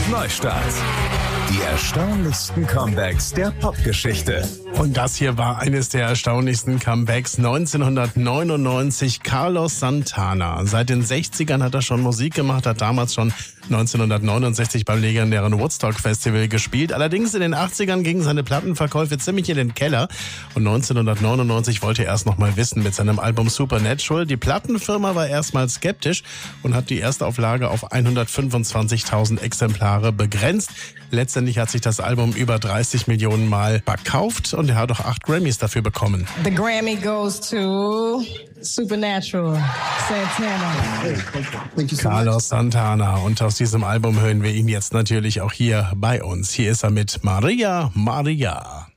Neustart. Die erstaunlichsten Comebacks der Popgeschichte. Und das hier war eines der erstaunlichsten Comebacks 1999, Carlos Santana. Seit den 60ern hat er schon Musik gemacht, hat damals schon 1969 beim legendären Woodstock Festival gespielt. Allerdings in den 80ern gingen seine Plattenverkäufe ziemlich in den Keller. Und 1999 wollte er erst noch mal wissen mit seinem Album Supernatural. Die Plattenfirma war erstmal skeptisch und hat die Erstauflage auf 125.000 Exemplare begrenzt. Letztendlich hat sich das Album über 30 Millionen Mal verkauft und er hat auch 8 Grammys dafür bekommen. The Grammy goes to Supernatural, Santana. Carlos Santana. Und aus diesem Album hören wir ihn jetzt natürlich auch hier bei uns. Hier ist er mit Maria, Maria.